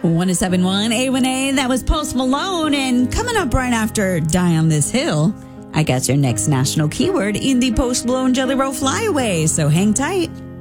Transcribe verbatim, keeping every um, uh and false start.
one oh seven point one A one A, that was Post Malone. And coming up right after Die on This Hill, I got your next national keyword in the Post Malone Jelly Roll Flyaway. So hang tight.